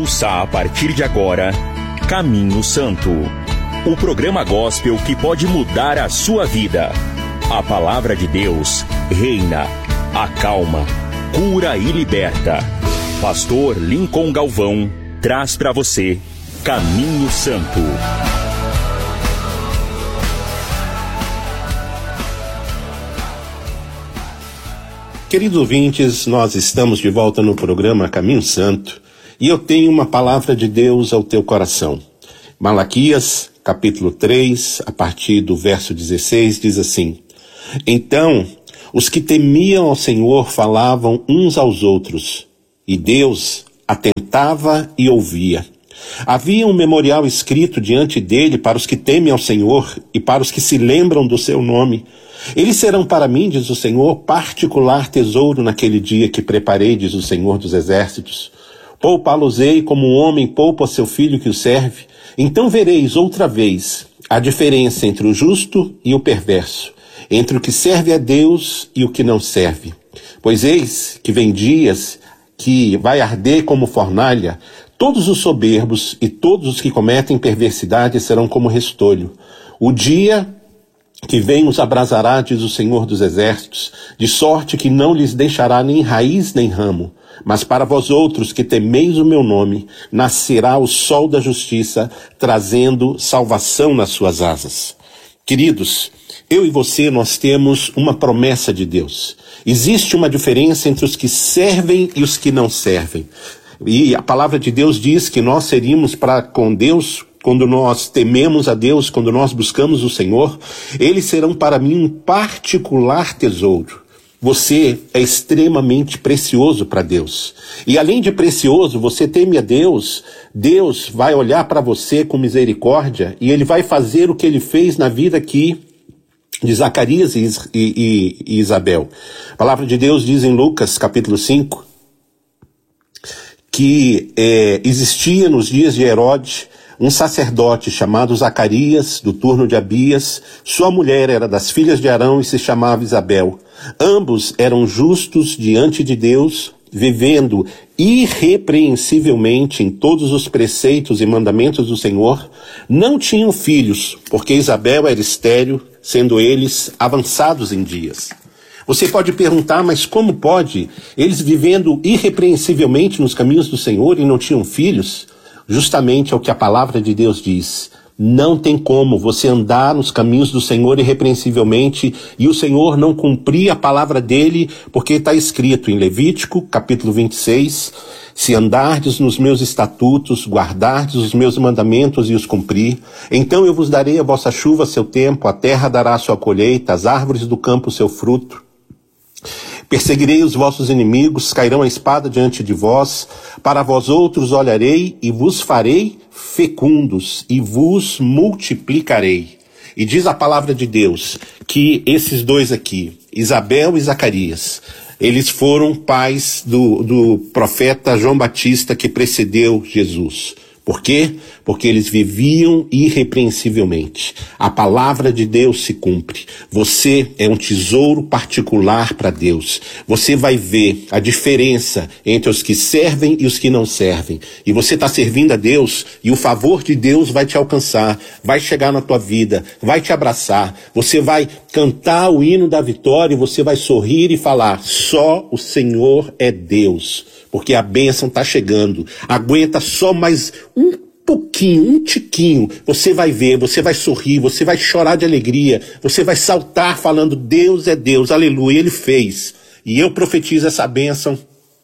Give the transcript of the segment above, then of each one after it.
Ouça a partir de agora Caminho Santo, o programa gospel que pode mudar a sua vida. A palavra de Deus reina, acalma, cura e liberta. Pastor Lincoln Galvão traz para você Caminho Santo. Queridos ouvintes, nós estamos de volta no programa Caminho Santo e eu tenho uma palavra de Deus ao teu coração. Malaquias, capítulo 3, a partir do verso 16, diz assim: Então, os que temiam ao Senhor falavam uns aos outros, e Deus atentava e ouvia. Havia um memorial escrito diante dele para os que temem ao Senhor e para os que se lembram do seu nome. Eles serão para mim, diz o Senhor, particular tesouro naquele dia que preparei, diz o Senhor dos Exércitos. Poupá-los-ei como um homem poupa seu filho que o serve. Então vereis outra vez a diferença entre o justo e o perverso, entre o que serve a Deus e o que não serve. Pois eis que vem dias que vai arder como fornalha. Todos os soberbos e todos os que cometem perversidade serão como restolho. O dia que vem os abrasará, diz o Senhor dos Exércitos, de sorte que não lhes deixará nem raiz nem ramo. Mas para vós outros que temeis o meu nome, nascerá o sol da justiça, trazendo salvação nas suas asas. Queridos, eu e você, nós temos uma promessa de Deus. Existe uma diferença entre os que servem e os que não servem. E a palavra de Deus diz que nós seríamos para com Deus, quando nós tememos a Deus, quando nós buscamos o Senhor, eles serão para mim um particular tesouro. Você é extremamente precioso para Deus. E além de precioso, você teme a Deus, Deus vai olhar para você com misericórdia e Ele vai fazer o que Ele fez na vida aqui de Zacarias e Isabel. A palavra de Deus diz em Lucas capítulo 5, que existia nos dias de Herodes um sacerdote chamado Zacarias, do turno de Abias. Sua mulher era das filhas de Arão e se chamava Isabel. Ambos eram justos diante de Deus, vivendo irrepreensivelmente em todos os preceitos e mandamentos do Senhor. Não tinham filhos, porque Isabel era estéril, sendo eles avançados em dias. Você pode perguntar, mas como pode? Eles vivendo irrepreensivelmente nos caminhos do Senhor e não tinham filhos? Justamente é o que a palavra de Deus diz. Não tem como você andar nos caminhos do Senhor irrepreensivelmente e o Senhor não cumprir a palavra dele, porque está escrito em Levítico, capítulo 26, se andardes nos meus estatutos, guardardes os meus mandamentos e os cumprir, então eu vos darei a vossa chuva a seu tempo, a terra dará a sua colheita, as árvores do campo o seu fruto. Perseguirei os vossos inimigos, cairão a espada diante de vós, para vós outros olharei e vos farei fecundos e vos multiplicarei. E diz a palavra de Deus que esses dois aqui, Isabel e Zacarias, eles foram pais do profeta João Batista que precedeu Jesus. Por quê? Porque eles viviam irrepreensivelmente. A palavra de Deus se cumpre. Você é um tesouro particular para Deus. Você vai ver a diferença entre os que servem e os que não servem. E você está servindo a Deus e o favor de Deus vai te alcançar, vai chegar na tua vida, vai te abraçar. Você vai cantar o hino da vitória e você vai sorrir e falar: só o Senhor é Deus. Porque a bênção está chegando. Aguenta só mais um pouquinho, um tiquinho. Você vai ver, você vai sorrir, você vai chorar de alegria. Você vai saltar falando: Deus é Deus, aleluia, Ele fez. E eu profetizo essa bênção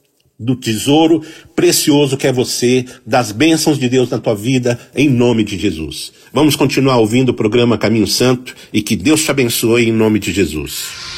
do tesouro precioso que é você, das bênçãos de Deus na tua vida, em nome de Jesus. Vamos continuar ouvindo o programa Caminho Santo e que Deus te abençoe em nome de Jesus.